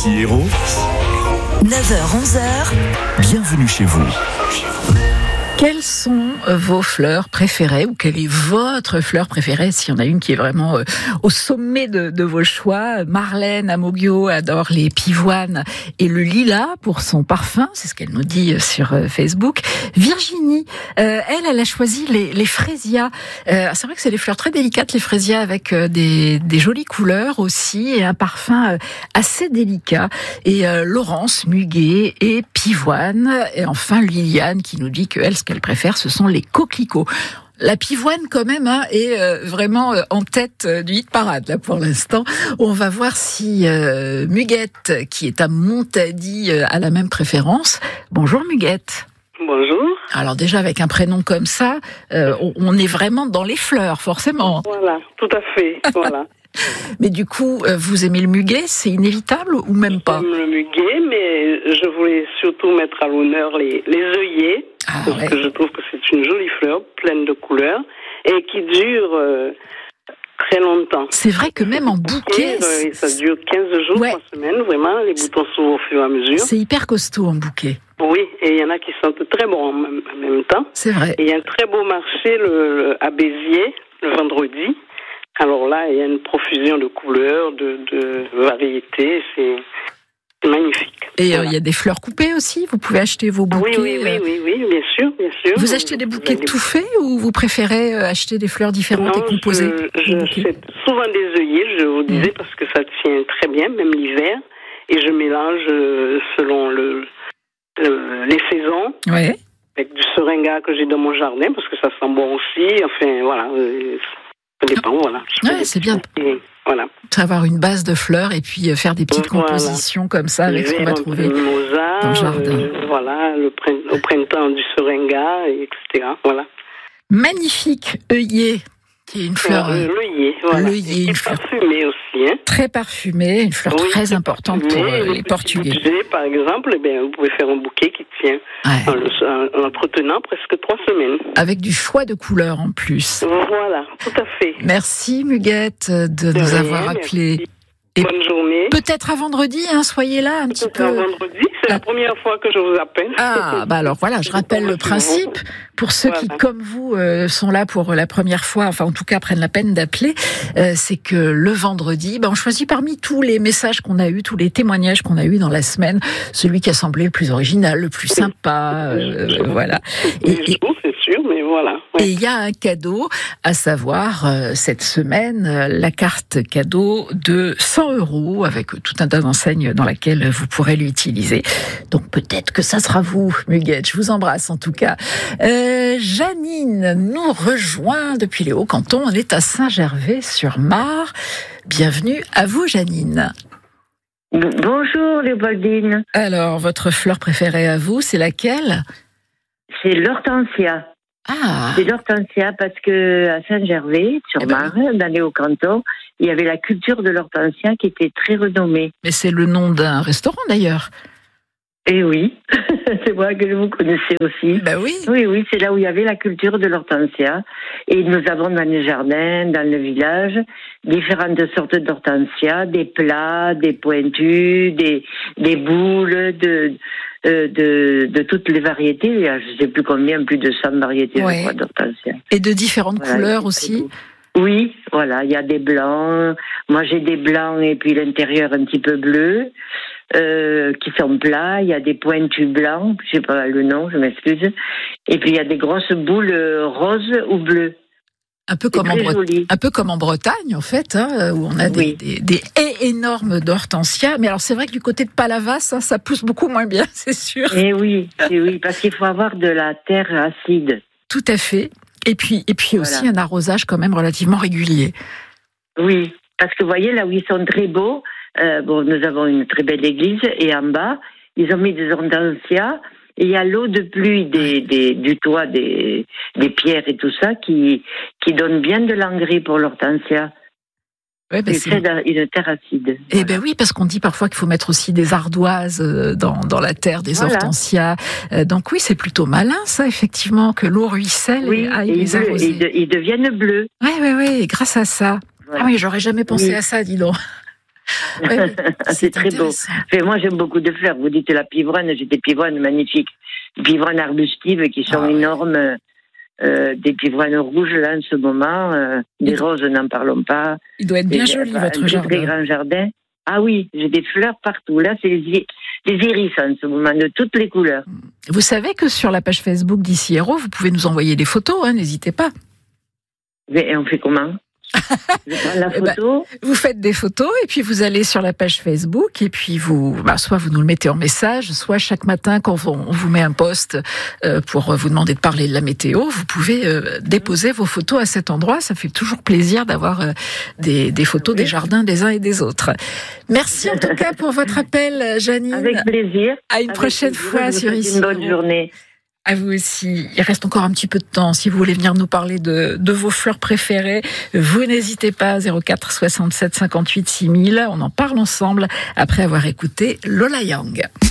Petit Héros, 9h-11h, bienvenue chez vous. Quelles sont vos fleurs préférées ou quelle est votre fleur préférée, s'il y en a une qui est vraiment au sommet de vos choix? Marlène Amoguio adore les pivoines et le lilas pour son parfum, c'est ce qu'elle nous dit sur Facebook. Virginie, elle a choisi les frésias. C'est vrai que c'est des fleurs très délicates, les frésias, avec des jolies couleurs aussi et un parfum assez délicat. Et Laurence, muguet et pivoine. Et enfin Liliane qui nous dit qu'elle, ce qu'elle préfère, ce sont les coquelicots. La pivoine, quand même, est vraiment en tête du hit parade, là, pour l'instant. On va voir si Muguette, qui est à Montady, a la même préférence. Bonjour, Muguette. Bonjour. Alors déjà, avec un prénom comme ça, on est vraiment dans les fleurs, forcément. Voilà, tout à fait, voilà. Mais du coup, vous aimez le muguet, c'est inévitable ou même pas? J'aime le muguet, mais je voulais surtout mettre à l'honneur les œillets, parce que je trouve que c'est une jolie fleur, pleine de couleurs, et qui dure très longtemps. C'est vrai que même en bouquet... ça dure 15 jours, 3 semaines, vraiment, les boutons s'ouvrent au fur et à mesure. C'est hyper costaud en bouquet. Oui, et il y en a qui sentent très bon en même temps. C'est vrai. Et il y a un très beau marché à Béziers, le vendredi. Alors là, il y a une profusion de couleurs, de variétés, c'est magnifique. Et voilà. Il y a des fleurs coupées aussi, vous pouvez acheter vos bouquets. Oui, bien sûr. Vous achetez des bouquets tout faits ou vous préférez acheter des fleurs différentes et composées? J'achète souvent des œillets, je vous disais, parce que ça tient très bien, même l'hiver, et je mélange selon les saisons. Ouais. Avec du seringa que j'ai dans mon jardin, parce que ça sent bon aussi, enfin voilà... Ça dépend, voilà. Ouais, c'est bien. Voilà. Avoir une base de fleurs et puis faire des petites compositions comme ça avec ce qu'on va trouver dans le jardin. Voilà, au printemps du seringa, etc. Voilà. Magnifique œillet, qui est une fleur. L'œillet, voilà. L'œillet, une fleur parfumée aussi, hein. Très parfumée, une fleur très importante pour les Portugais. Budget, par exemple, vous pouvez faire un bouquet qui tient en l'entretenant presque 3 semaines. Avec du choix de couleurs en plus. Voilà, tout à fait. Merci Muguette de nous avoir appelés. Et bonne journée. Peut-être à vendredi, soyez là un petit peu. À vendredi, c'est la première fois que je vous appelle. Alors voilà, je rappelle le principe. Pour ceux qui, comme vous, sont là pour la première fois, enfin en tout cas prennent la peine d'appeler, c'est que le vendredi, on choisit parmi tous les messages qu'on a eus, tous les témoignages qu'on a eus dans la semaine, celui qui a semblé le plus original, le plus sympa, voilà. C'est sûr, mais voilà. Ouais. Et il y a un cadeau, à savoir cette semaine, la carte cadeau de 100 € avec tout un tas d'enseignes dans laquelle vous pourrez l'utiliser. Donc peut-être que ça sera vous, Muguette. Je vous embrasse en tout cas. Janine nous rejoint depuis les Hauts-Cantons. On est à Saint-Gervais-sur-Marne. Bienvenue à vous, Janine. Bonjour, Léopoldine. Alors, votre fleur préférée à vous, c'est laquelle? C'est l'hortensia. C'est l'hortensia parce que à Saint-Gervais-sur-Marne, dans les Hauts-Cantons, il y avait la culture de l'hortensia qui était très renommée. Mais c'est le nom d'un restaurant d'ailleurs. Eh oui, c'est vrai que vous connaissez aussi. Oui. Oui, c'est là où il y avait la culture de l'hortensia. Et nous avons dans les jardins, dans le village, différentes sortes d'hortensia, des plats, des pointus, des boules, de toutes les variétés. Il y a, je ne sais plus combien, plus de 100 variétés d'hortensia. Et de différentes couleurs aussi. Oui, voilà, il y a des blancs. Moi, j'ai des blancs et puis l'intérieur un petit peu bleu. Qui sont plats, il y a des pointus blancs, je sais pas le nom, je m'excuse. Et puis il y a des grosses boules roses ou bleues. Un peu comme en Bretagne, en fait, où on a des haies énormes d'hortensia. Mais alors c'est vrai que du côté de Palavas, ça pousse beaucoup moins bien, c'est sûr. Et oui, parce qu'il faut avoir de la terre acide. Tout à fait. Et puis aussi un arrosage quand même relativement régulier. Oui, parce que vous voyez là où ils sont très beaux. Nous avons une très belle église et en bas, ils ont mis des hortensias et il y a l'eau de pluie du toit, des pierres et tout ça qui donne bien de l'engrais pour l'hortensia. Ouais, c'est une terre acide. Eh oui, parce qu'on dit parfois qu'il faut mettre aussi des ardoises dans la terre, des hortensias. Donc oui, c'est plutôt malin ça, effectivement, que l'eau ruisselle et aille les arroser. Ils deviennent bleus. Oui, grâce à ça. Voilà. Ah oui, j'aurais jamais pensé à ça, dis donc. C'est très beau. Moi, j'aime beaucoup de fleurs. Vous dites la pivoine, j'ai des pivoines magnifiques. Des pivoines arbustives qui sont énormes. Des pivoines rouges, là, en ce moment. Des roses, n'en parlons pas. Il doit être bien joli, votre jardin. Très grand jardin. Ah oui, j'ai des fleurs partout. Là, c'est les iris en ce moment, de toutes les couleurs. Vous savez que sur la page Facebook d'Ici Hérault, vous pouvez nous envoyer des photos, n'hésitez pas. Et on fait comment ? Je prends la photo. Vous faites des photos et puis vous allez sur la page Facebook et puis soit vous nous le mettez en message, soit chaque matin quand on vous met un post pour vous demander de parler de la météo, vous pouvez déposer vos photos à cet endroit. Ça fait toujours plaisir d'avoir des photos des jardins des uns et des autres. Merci en tout cas pour votre appel, Janine. Avec plaisir. À une prochaine fois sur Ici. Une bonne journée. À vous aussi. Il reste encore un petit peu de temps. Si vous voulez venir nous parler de vos fleurs préférées, vous n'hésitez pas. 04 67 58 6000. On en parle ensemble après avoir écouté Lola Young.